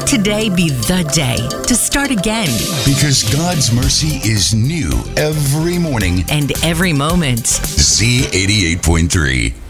today be the day to start again. Because God's mercy is new every morning. And every moment. Z88.3.